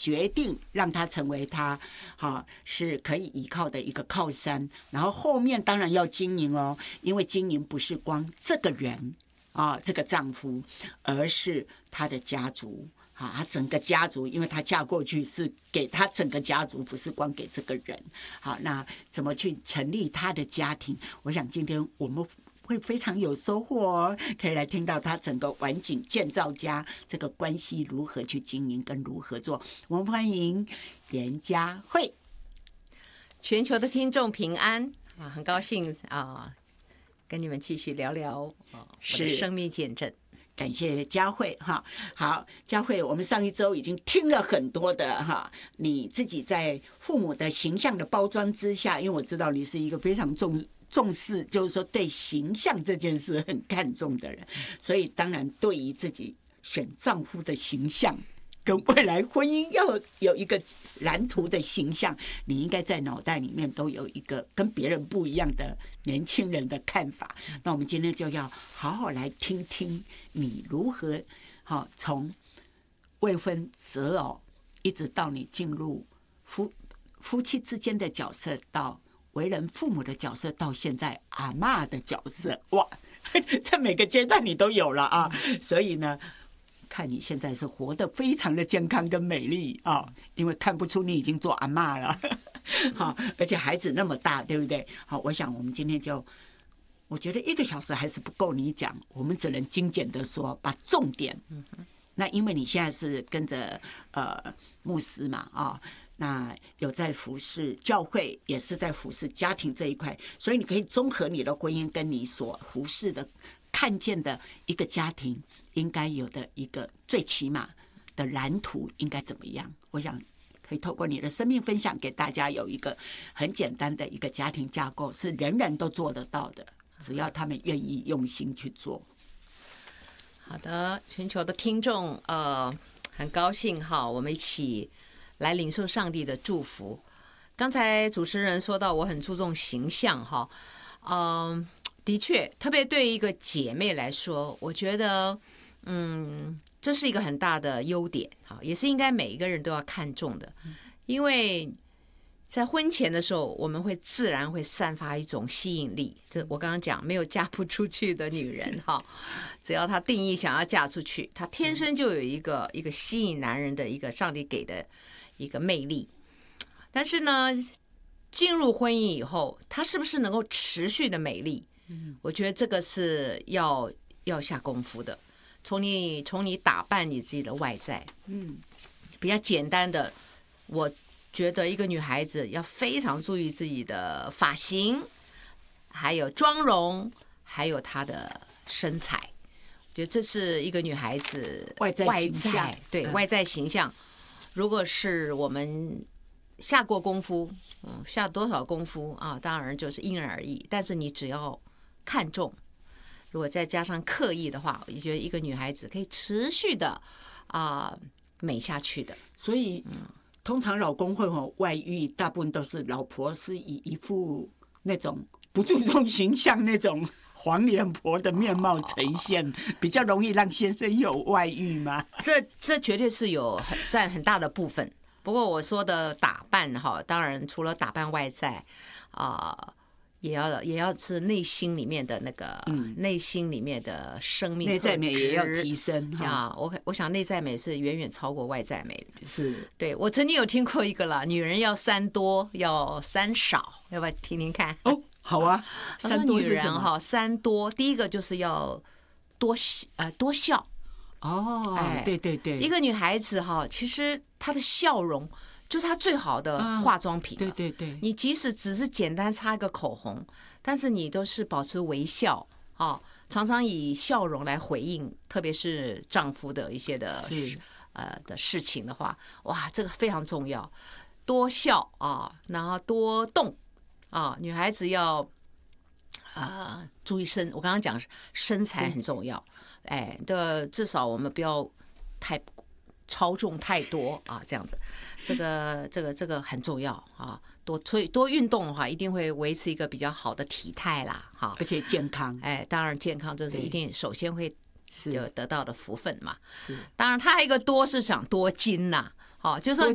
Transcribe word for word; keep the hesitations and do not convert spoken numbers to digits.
决定让他成为他哈是可以依靠的一个靠山，然后后面当然要经营哦，因为经营不是光这个人啊，这个丈夫，而是他的家族。好，她整个家族，因为她嫁过去是给她整个家族，不是光给这个人。好，那怎么去成立她的家庭？我想今天我们会非常有收获哦，可以来听到她整个晚景建造家这个关系如何去经营跟如何做。我们欢迎严佳慧。 全球的听众平安啊，很高兴啊，跟你们继续聊聊啊我的生命见证。 感谢佳慧哈，好，佳慧，我们上一周已经听了很多的哈，你自己在父母的形象的包装之下，因为我知道你是一个非常重重视，就是说对形象这件事很看重的人，所以当然对于自己选丈夫的形象跟未来婚姻要有一个蓝图的形象，你应该在脑袋里面都有一个跟别人不一样的年轻人的看法。那我们今天就要好好来听听你如何好从未婚择偶，一直到你进入夫夫妻之间的角色，到为人父母的角色，到现在阿嬷的角色，哇，在每个阶段你都有了啊！所以呢，看你现在是活得非常的健康跟美丽啊，因为看不出你已经做阿嬷了，好，而且孩子那么大，对不对？好，我想我们今天就，我觉得一个小时还是不够你讲，我们只能精简的说，把重点。那因为你现在是跟着呃牧师嘛啊，那有在服侍教会，也是在服侍家庭这一块，所以你可以综合你的婚姻跟你所服侍的。看见的一个家庭应该有的一个最起码的蓝图应该怎么样？我想可以透过你的生命分享给大家有一个很简单的一个家庭架构，是人人都做得到的，只要他们愿意用心去做。 好的，全球的听众，呃，很高兴哈，我们一起来领受上帝的祝福。刚才主持人说到，我很注重形象哈，嗯、呃。的确，特别对于一个姐妹来说，我觉得，嗯，这是一个很大的优点，哈，也是应该每一个人都要看重的。因为在婚前的时候，我们会自然会散发一种吸引力。这我刚刚讲，没有嫁不出去的女人，哈，只要她定义想要嫁出去，她天生就有一个一个吸引男人的一个上帝给的一个魅力。但是呢，进入婚姻以后，她是不是能够持续的美丽？我觉得这个是要要下功夫的，从你从你打扮你自己的外在，嗯，比较简单的，我觉得一个女孩子要非常注意自己的发型，还有妆容，还有她的身材，我觉得这是一个女孩子外在形象， 对、嗯、外在形象，如果是我们下过功夫，嗯，下多少功夫啊？当然就是因人而异，但是你只要看重，如果再加上刻意的话，我觉得一个女孩子可以持续的啊、呃、美下去的。 所以，嗯、通常老公会有外遇，大部分都是老婆是以一副那种不注重形象那种黄脸婆的面貌呈现，哦、比较容易让先生有外遇嘛。 这这绝对是有很占很大的部分。不过我说的打扮哈，当然除了打扮外在啊。呃也要也要是内心里面的那个，嗯、内心里面的生命特质， 内在美也要提升啊！我我想内在美是远远超过外在美的。 是， 对我曾经有听过一个啦，女人要三多，要三少，要不要听听看？ 哦，好啊。 三多是什么？女人哈，三多，第一个就是要多呃多笑。 哦，哎，对对对， 一个女孩子哈，其实她的笑容。就是她最好的化妆品、 嗯、对对对， 你即使只是简单擦一个口红，但是你都是保持微笑啊、哦，常常以笑容来回应，特别是丈夫的一些的呃的事情的话，哇，这个非常重要。多笑啊，然后多动啊，女孩子要啊、呃、注意身，我刚刚讲身材很重要，哎，的至少我们不要太。超重太多啊，这样子，这个这个这个很重要啊。多推多运动的话，一定会维持一个比较好的体态啦，哈， 而且健康。 哎，当然健康这是一定首先会就得到的福分嘛。 是， 当然他还有一个多是想多金呐、啊，好，就是说